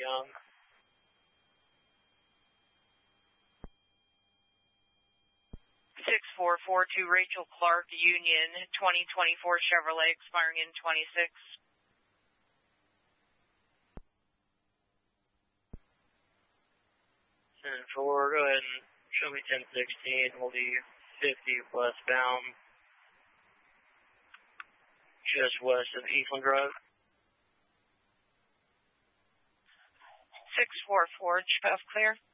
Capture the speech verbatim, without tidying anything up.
Young. six four four two Rachel Clark, Union, twenty twenty-four Chevrolet, expiring in twenty-six. ten four, go ahead and show me ten sixteen, will be fifty westbound, just west of Eastland Drive. six four four, Jeff, clear.